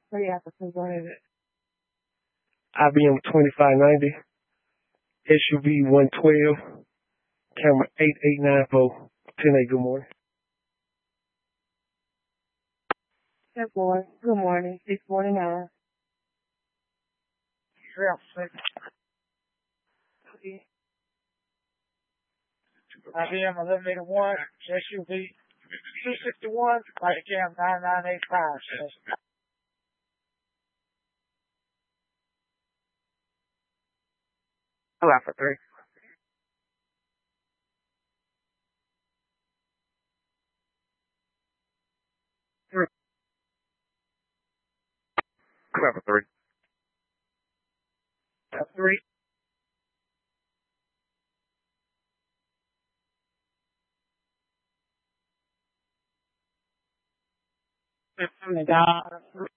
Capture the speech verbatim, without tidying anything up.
Three applicants on it. I B M twenty-five ninety, S U V one twelve, camera eight eight nine four. ten A, good morning. Good morning. Good morning. six forty-nine. Yeah, six. I B M eleven eighty-one, S U V two sixty-one, Light Cam nine nine eight five. Two Alpha three. Three. Two Alpha three. F three. Fifteen down.